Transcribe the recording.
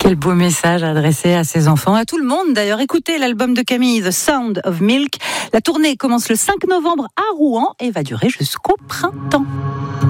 Quel beau message adressé à ses enfants, à tout le monde d'ailleurs. Écoutez l'album de Camille, The Sound of Milk. La tournée commence le 5 novembre à Rouen et va durer jusqu'au printemps.